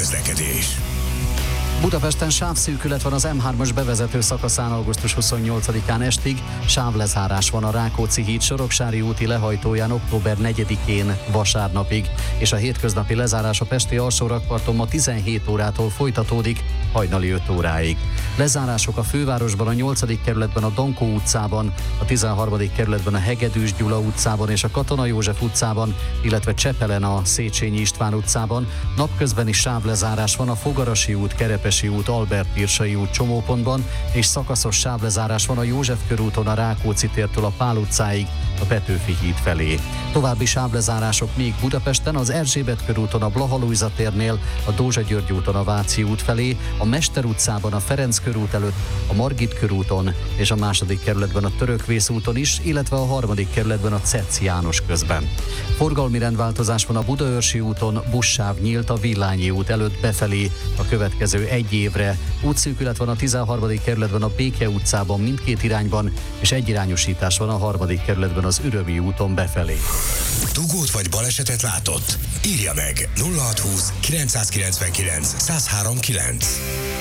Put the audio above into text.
közlekedés. Budapesten sávszűkület van az M3-as bevezető szakaszán augusztus 28-án estig, sávlezárás van a Rákóczi híd Soroksári úti lehajtóján október 4-én vasárnapig, és a hétköznapi lezárás a pesti alsórakparton ma 17 órától folytatódik hajnali 5 óráig. Lezárások a fővárosban, a 8. kerületben a Dankó utcában, a 13. kerületben a Hegedűs Gyula utcában és a Katona József utcában, illetve Csepelen a Széchenyi István utcában. Napközben is sávlezárás van a Fogarasi út, Kerepesi út, Albert Pirsai út csomópontban, és szakaszos sávlezárás van a József körúton a Rákóczi tértől a Pál utcáig, a Petőfi híd felé. További sávlezárások még Budapesten, az Erzsébet körúton a Blaha Lujza térnél, a Dózsa György úton a Váci út felé, a Mester utcában a Ferenc körút előtt, a Margit körúton és a 2. kerületben a Törökvész úton is, illetve a 3. kerületben a Cetsz János közben. Forgalmi rendváltozás van a Budaörsi úton, buszsáv nyílt a Villányi út előtt befelé a következő egy évre. Útszűkület van a 13. kerületben a Béke utcában mindkét irányban, és egyirányosítás van a 3. kerületben az Ürömi úton befelé. Dugót vagy balesetet látott? Írja meg 0620 999 1039.